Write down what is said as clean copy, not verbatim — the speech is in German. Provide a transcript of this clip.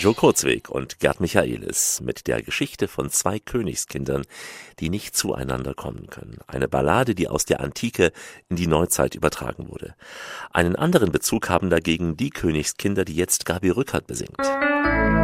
Joe Kurzweg und Gerd Michaelis mit der Geschichte von zwei Königskindern, die nicht zueinander kommen können. Eine Ballade, die aus der Antike in die Neuzeit übertragen wurde. Einen anderen Bezug haben dagegen die Königskinder, die jetzt Gabi Rückert besingt.